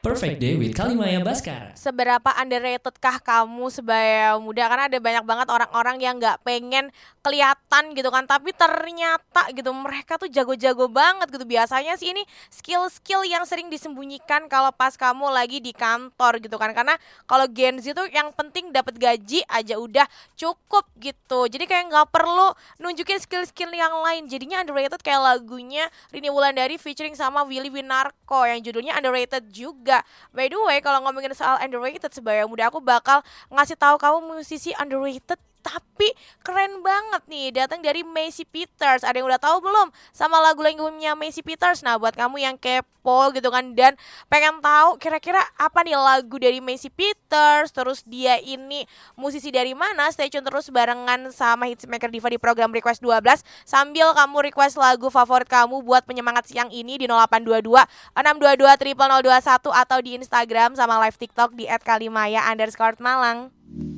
Perfect Day with Kalimaya Baskara. Seberapa underrated-kah kamu sebaya muda? Karena ada banyak banget orang-orang yang gak pengen kelihatan gitu kan, tapi ternyata gitu mereka tuh jago-jago banget gitu. Biasanya sih ini skill-skill yang sering disembunyikan kalau pas kamu lagi di kantor gitu kan. Karena kalau Gen Z tuh yang penting dapat gaji aja udah cukup gitu. Jadi kayak gak perlu nunjukin skill-skill yang lain. Jadinya underrated kayak lagunya Rini Wulandari featuring sama Willy Winarko yang judulnya Underrated juga. By the way, kalau ngomongin soal underrated sebaya muda, aku bakal ngasih tahu kamu musisi underrated tapi keren banget nih, datang dari Macy Peters. Ada yang udah tahu belum sama lagu-lagunya Macy Peters? Nah, buat kamu yang kepo gitu kan dan pengen tahu kira-kira apa nih lagu dari Macy Peters, terus dia ini musisi dari mana, stay tune terus barengan sama Hitsmaker Diva di program Request 12 sambil kamu request lagu favorit kamu buat penyemangat siang ini di 0822 622 0021 atau di Instagram sama live TikTok di @kalimaya_Malang.